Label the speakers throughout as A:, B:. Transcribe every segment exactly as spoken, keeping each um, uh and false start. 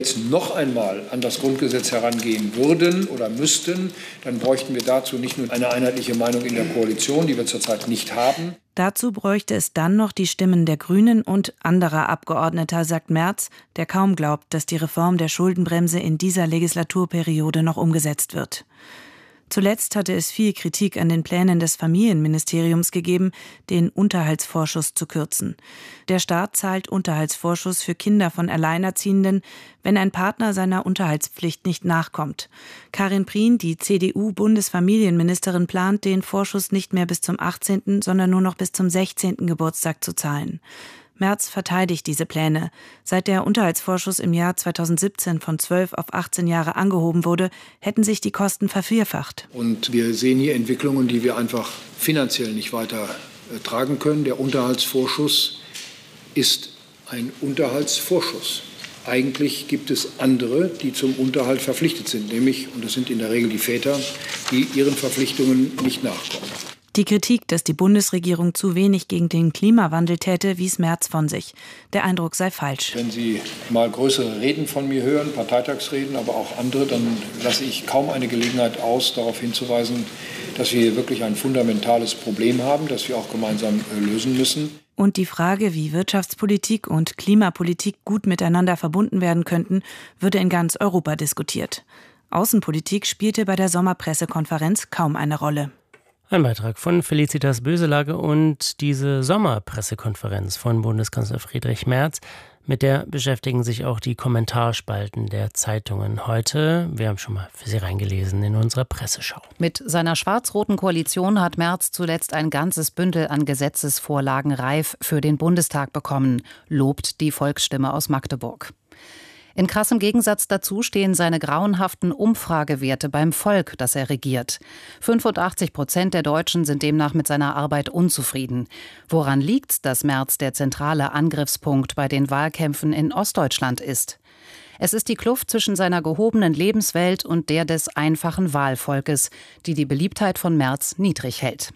A: jetzt noch einmal an das Grundgesetz herangehen würden oder müssten, dann bräuchten wir dazu nicht nur eine einheitliche Meinung in der Koalition, die wir zurzeit nicht haben.
B: Dazu bräuchte es dann noch die Stimmen der Grünen und anderer Abgeordneter, sagt Merz, der kaum glaubt, dass die Reform der Schuldenbremse in dieser Legislaturperiode noch umgesetzt wird. Zuletzt hatte es viel Kritik an den Plänen des Familienministeriums gegeben, den Unterhaltsvorschuss zu kürzen. Der Staat zahlt Unterhaltsvorschuss für Kinder von Alleinerziehenden, wenn ein Partner seiner Unterhaltspflicht nicht nachkommt. Karin Prien, die C D U-Bundesfamilienministerin, plant, den Vorschuss nicht mehr bis zum achtzehnten, sondern nur noch bis zum sechzehnten Geburtstag zu zahlen. Merz verteidigt diese Pläne. Seit der Unterhaltsvorschuss im Jahr zweitausendsiebzehn von zwölf auf achtzehn Jahre angehoben wurde, hätten sich die Kosten vervierfacht.
A: Und wir sehen hier Entwicklungen, die wir einfach finanziell nicht weiter äh, tragen können. Der Unterhaltsvorschuss ist ein Unterhaltsvorschuss. Eigentlich gibt es andere, die zum Unterhalt verpflichtet sind, nämlich, und das sind in der Regel die Väter, die ihren Verpflichtungen nicht nachkommen.
B: Die Kritik, dass die Bundesregierung zu wenig gegen den Klimawandel täte, wies Merz von sich. Der Eindruck sei falsch.
A: Wenn Sie mal größere Reden von mir hören, Parteitagsreden, aber auch andere, dann lasse ich kaum eine Gelegenheit aus, darauf hinzuweisen, dass wir hier wirklich ein fundamentales Problem haben, das wir auch gemeinsam lösen müssen.
B: Und die Frage, wie Wirtschaftspolitik und Klimapolitik gut miteinander verbunden werden könnten, würde in ganz Europa diskutiert. Außenpolitik spielte bei der Sommerpressekonferenz kaum eine Rolle.
C: Ein Beitrag von Felicitas Böselage und diese Sommerpressekonferenz von Bundeskanzler Friedrich Merz, mit der beschäftigen sich auch die Kommentarspalten der Zeitungen heute. Wir haben schon mal für Sie reingelesen in unserer Presseschau.
D: Mit seiner schwarz-roten Koalition hat Merz zuletzt ein ganzes Bündel an Gesetzesvorlagen reif für den Bundestag bekommen, lobt die Volksstimme aus Magdeburg. In krassem Gegensatz dazu stehen seine grauenhaften Umfragewerte beim Volk, das er regiert. fünfundachtzig Prozent der Deutschen sind demnach mit seiner Arbeit unzufrieden. Woran liegt's, dass Merz der zentrale Angriffspunkt bei den Wahlkämpfen in Ostdeutschland ist? Es ist die Kluft zwischen seiner gehobenen Lebenswelt und der des einfachen Wahlvolkes, die die Beliebtheit von Merz niedrig hält.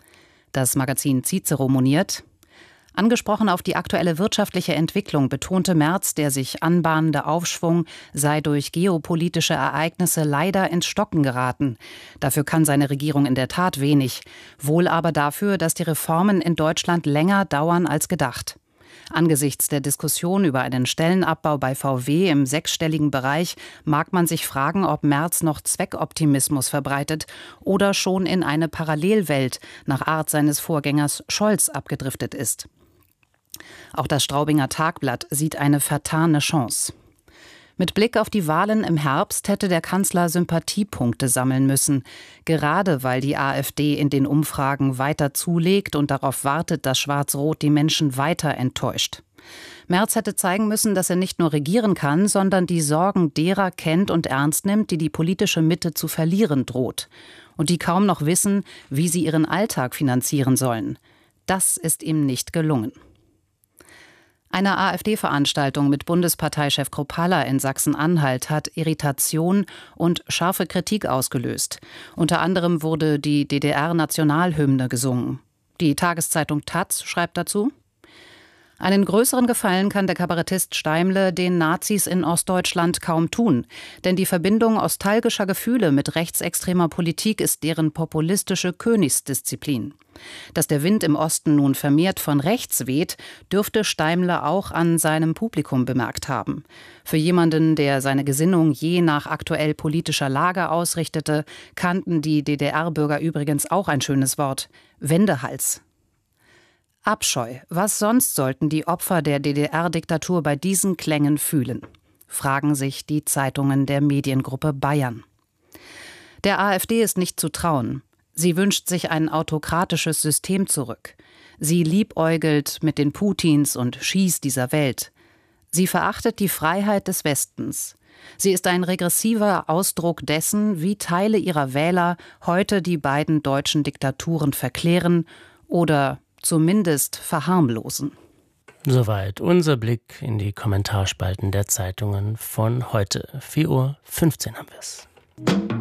D: Das Magazin Cicero moniert: Angesprochen auf die aktuelle wirtschaftliche Entwicklung betonte Merz, der sich anbahnende Aufschwung sei durch geopolitische Ereignisse leider ins Stocken geraten. Dafür kann seine Regierung in der Tat wenig, wohl aber dafür, dass die Reformen in Deutschland länger dauern als gedacht. Angesichts der Diskussion über einen Stellenabbau bei V W im sechsstelligen Bereich mag man sich fragen, ob Merz noch Zweckoptimismus verbreitet oder schon in eine Parallelwelt nach Art seines Vorgängers Scholz abgedriftet ist. Auch das Straubinger Tagblatt sieht eine vertane Chance. Mit Blick auf die Wahlen im Herbst hätte der Kanzler Sympathiepunkte sammeln müssen, gerade weil die AfD in den Umfragen weiter zulegt und darauf wartet, dass Schwarz-Rot die Menschen weiter enttäuscht. Merz hätte zeigen müssen, dass er nicht nur regieren kann, sondern die Sorgen derer kennt und ernst nimmt, die die politische Mitte zu verlieren droht und die kaum noch wissen, wie sie ihren Alltag finanzieren sollen. Das ist ihm nicht gelungen. Eine AfD-Veranstaltung mit Bundesparteichef Kruppalla in Sachsen-Anhalt hat Irritation und scharfe Kritik ausgelöst. Unter anderem wurde die D D R-Nationalhymne gesungen. Die Tageszeitung Taz schreibt dazu: Einen größeren Gefallen kann der Kabarettist Steimle den Nazis in Ostdeutschland kaum tun. Denn die Verbindung nostalgischer Gefühle mit rechtsextremer Politik ist deren populistische Königsdisziplin. Dass der Wind im Osten nun vermehrt von rechts weht, dürfte Steimle auch an seinem Publikum bemerkt haben. Für jemanden, der seine Gesinnung je nach aktuell politischer Lage ausrichtete, kannten die D D R-Bürger übrigens auch ein schönes Wort: Wendehals. Abscheu. Was sonst sollten die Opfer der D D R-Diktatur bei diesen Klängen fühlen? Fragen sich die Zeitungen der Mediengruppe Bayern. Der AfD ist nicht zu trauen. Sie wünscht sich ein autokratisches System zurück. Sie liebäugelt mit den Putins und Xis dieser Welt. Sie verachtet die Freiheit des Westens. Sie ist ein regressiver Ausdruck dessen, wie Teile ihrer Wähler heute die beiden deutschen Diktaturen verklären oder zumindest verharmlosen.
C: Soweit unser Blick in die Kommentarspalten der Zeitungen von heute. vier Uhr fünfzehn haben wir es.